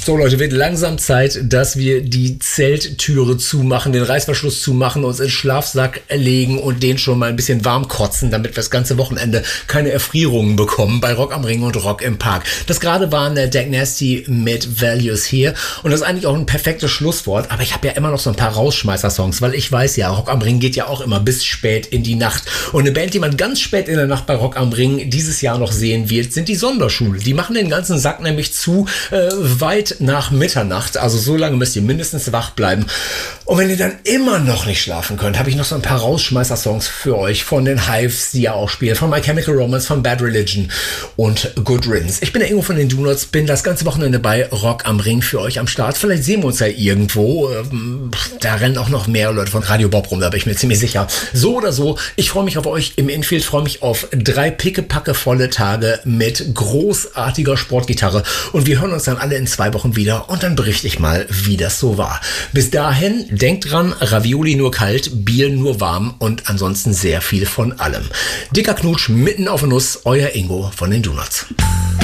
So Leute, wird langsam Zeit, dass wir die Zelttüre zumachen, den Reißverschluss zumachen, uns in den Schlafsack legen und den schon mal ein bisschen warm kotzen, damit wir das ganze Wochenende keine Erfrierungen bekommen bei Rock am Ring und Rock im Park. Das gerade waren Dag Nasty mit Values hier und das ist eigentlich auch ein perfektes Schlusswort, aber ich habe ja immer noch so ein paar Rausschmeißer-Songs, weil ich weiß ja, Rock am Ring geht ja auch immer bis spät in die Nacht und eine Band, die man ganz spät in der Nacht bei Rock am Ring dieses Jahr noch sehen wird, sind die Sonderschule. Die machen den ganzen Sack nämlich zu weit nach Mitternacht, also so lange müsst ihr mindestens wach bleiben. Und wenn ihr dann immer noch nicht schlafen könnt, habe ich noch so ein paar Rausschmeißer-Songs für euch von den Hives, die ja auch spielen, von My Chemical Romance, von Bad Religion und Good Riddance. Ich bin der Ingo von den Do-Nots, bin das ganze Wochenende bei Rock am Ring für euch am Start. Vielleicht sehen wir uns ja irgendwo. Da rennen auch noch mehr Leute von Radio Bob rum, da bin ich mir ziemlich sicher. So oder so, ich freue mich auf euch im Infield, freue mich auf 3 pickepackevolle Tage mit großartiger Sportgitarre und wir hören uns dann alle in 2 Wochen wieder und dann berichte ich mal, wie das so war. Bis dahin, denkt dran, Ravioli nur kalt, Bier nur warm und ansonsten sehr viel von allem. Dicker Knutsch mitten auf der Nuss, euer Ingo von den Do-Nots.